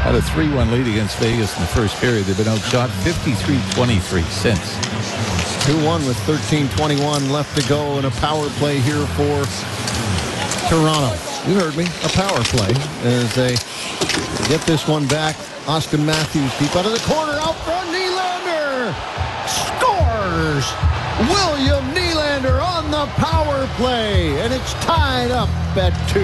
Had a 3-1 lead against Vegas in the first period. They've been outshot 53-23 since. 2-1 with 13:21 left to go in a power play here for Toronto. You heard me, a power play as they get this one back. Austin Matthews deep out of the corner, out front, Nylander scores! William Nylander on the power play, and it's tied up at 2.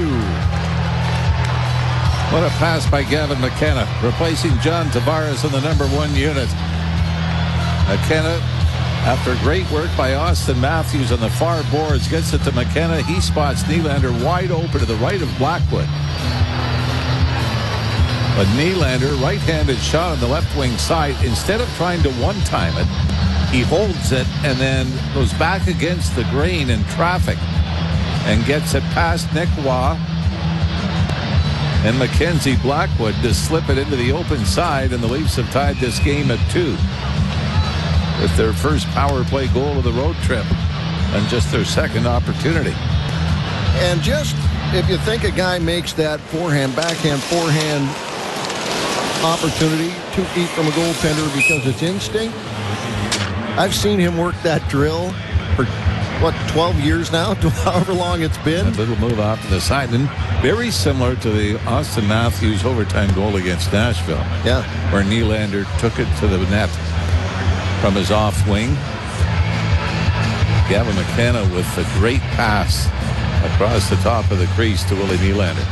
What a pass by Gavin McKenna, replacing John Tavares in the number 1 unit. McKenna, after great work by Austin Matthews on the far boards, gets it to McKenna. He spots Nylander wide open to the right of Blackwood. But Nylander, right-handed shot on the left wing side, instead of trying to one-time it, he holds it and then goes back against the grain in traffic and gets it past Nick Waugh and Mackenzie Blackwood to slip it into the open side, and the Leafs have tied this game at 2 with their first power play goal of the road trip and just their second opportunity. And just if you think a guy makes that backhand forehand opportunity 2 feet from a goaltender because it's instinct, I've seen him work that drill for 12 years now, however long it's been. A little move off to the side, and very similar to the Austin Matthews overtime goal against Nashville. Yeah. Where Nylander took it to the net from his off wing. Gavin McKenna with a great pass across the top of the crease to Willie Nylander.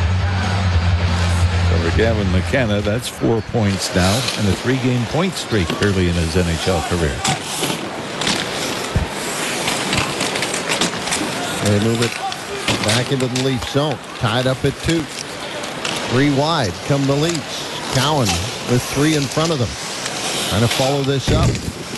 So for Gavin McKenna, that's 4 points now and a 3-game point streak early in his NHL career. They move it back into the Leaf zone. Tied up at 2. 3 wide come the Leafs. Cowan with 3 in front of them. Trying to follow this up.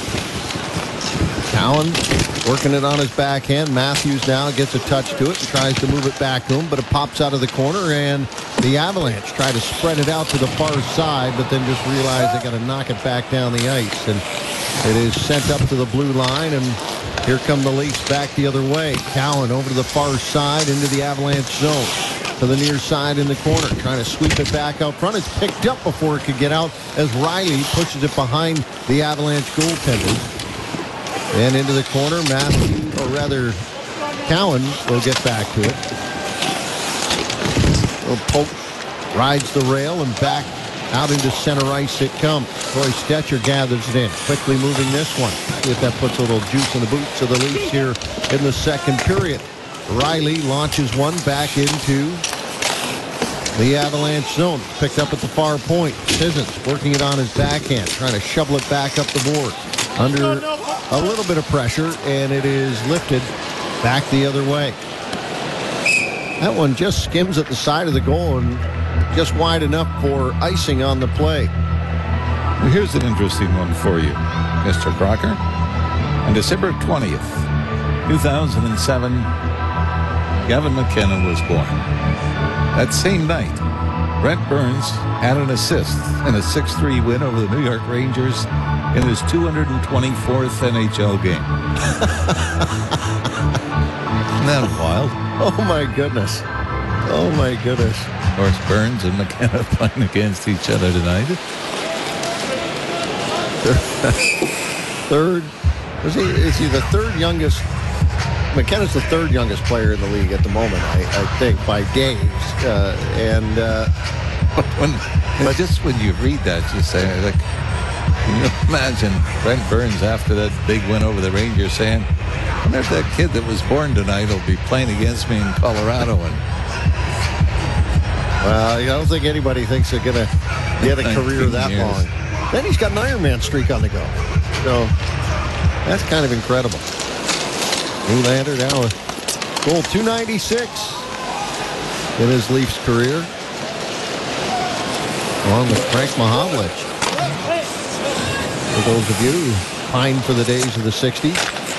Cowan working it on his backhand. Matthews now gets a touch to it and tries to move it back to him, but it pops out of the corner, and the Avalanche try to spread it out to the far side, but then just realize they got to knock it back down the ice. And it is sent up to the blue line, and here come the Leafs back the other way. Cowan over to the far side into the Avalanche zone. To the near side in the corner, trying to sweep it back out front. It's picked up before it could get out as Riley pushes it behind the Avalanche goaltenders. And into the corner, Cowan will get back to it. Little poke, rides the rail, and back out into center ice it comes. Troy Stecher gathers it in, quickly moving this one. See if that puts a little juice in the boots of the Leafs here in the second period. Riley launches one back into the Avalanche zone. Picked up at the far point. Sissons working it on his backhand, trying to shovel it back up the board. Under a little bit of pressure, and it is lifted back the other way. That one just skims at the side of the goal and just wide enough for icing on the play. Well, here's an interesting one for you, Mr. Crocker. On December 20th, 2007, Gavin McKenna was born. That same night, Brent Burns had an assist in a 6-3 win over the New York Rangers in his 224th NHL game. Isn't that wild? Oh, my goodness. Oh, my goodness. Of course, Burns and McKenna playing against each other tonight. Is he the third youngest? McKenna's the third youngest player in the league at the moment, I think, by days. Just when you read that, you say, like, can you imagine Brent Burns after that big win over the Rangers saying, I wonder if that kid that was born tonight will be playing against me in Colorado. Well, I don't think anybody thinks they're going to get a career that long. Then he's got an Ironman streak on the go. So that's kind of incredible. Nylander now with goal 296 in his Leafs career, along with Frank Mahovlich. For those of you who pine for the days of the 60s.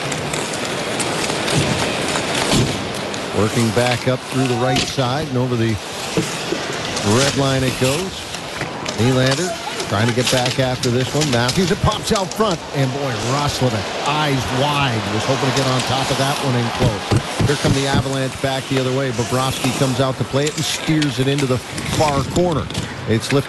Working back up through the right side and over the red line it goes. Nylander trying to get back after this one. Matthews, it pops out front. And boy, Roslovic, eyes wide, was hoping to get on top of that one in close. Here come the Avalanche back the other way. Bobrovsky comes out to play it and steers it into the far corner. It's lifted